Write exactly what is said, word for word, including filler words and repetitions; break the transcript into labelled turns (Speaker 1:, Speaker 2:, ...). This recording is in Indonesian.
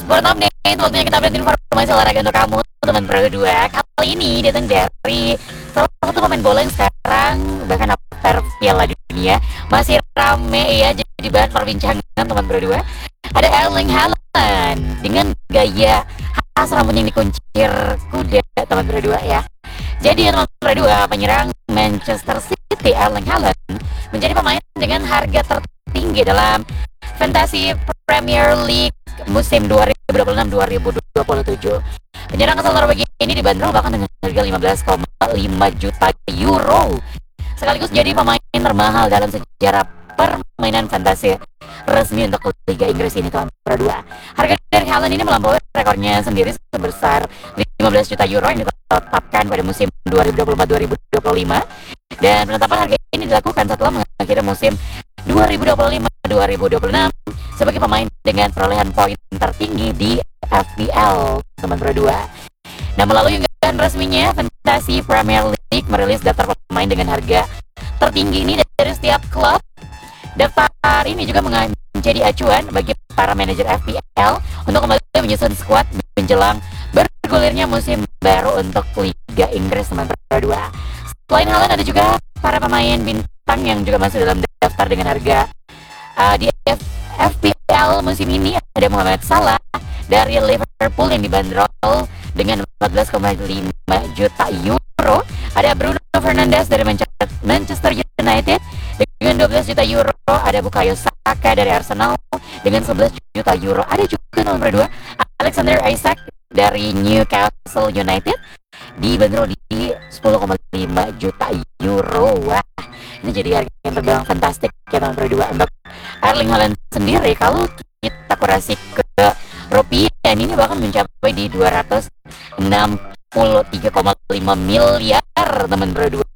Speaker 1: Buat update, waktunya kita update informasi olahraga untuk kamu, teman berdua. Kali ini datang dari salah satu pemain bola yang sekarang bahkan after Piala Dunia masih rame ya, jadi bahan perbincangan teman berdua. Ada Erling Haaland dengan gaya khas rambutnya yang dikuncir kuda, teman berdua ya. Jadi teman berdua, penyerang Manchester City Erling Haaland menjadi pemain dengan harga tertinggi dalam Fantasy Premier League musim dua ribu dua puluh enam dua ribu dua puluh tujuh. Penyerang asal Norwegia ini dibanderol bahkan dengan harga lima belas koma lima juta euro, sekaligus jadi pemain termahal dalam sejarah permainan fantasi resmi untuk Liga Inggris ini, teman berdua. Harga dari Haaland ini melampaui rekornya sendiri sebesar lima belas juta euro yang ditetapkan pada musim dua ribu dua puluh empat dua ribu dua puluh lima, dan penetapan harga ini dilakukan setelah mengakhiri musim dua ribu dua puluh lima dua ribu dua puluh enam sebagai pemain dengan perolehan poin tertinggi di F P L, teman berdua. Nah, melalui unggahan resminya, Fantasy Premier League merilis daftar pemain dengan harga tertinggi ini dari setiap klub. Daftar ini juga menjadi acuan bagi para manajer F P L untuk kembali menyusun skuad menjelang bergulirnya musim baru untuk Liga Inggris, teman berdua. Selain Haaland, ada juga para pemain bintang yang juga masuk dalam daftar dengan harga uh, di F P L musim ini. Ada Mohamed Salah dari Liverpool yang dibanderol dengan empat belas koma lima juta euro. Ada Bruno Fernandes dari Manchester United dengan dua belas juta euro. Ada Bukayo Saka dari Arsenal dengan sebelas juta euro. Ada juga nomor berdua Alexander Isak dari Newcastle United dibanderol di sepuluh koma lima juta euro. Wah, ini jadi harga yang terbilang fantastik ya, teman berdua. Untuk Erling Haaland sendiri, kalau kita kurasi ke rupiah, ini bahkan mencapai di dua ratus enam puluh tiga koma lima miliar, teman berdua.